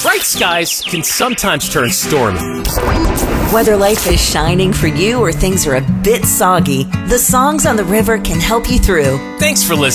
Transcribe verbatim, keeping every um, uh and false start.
Bright skies can sometimes turn stormy. Whether life is shining for you or things are a bit soggy, the songs on the river can help you through. Thanks for listening.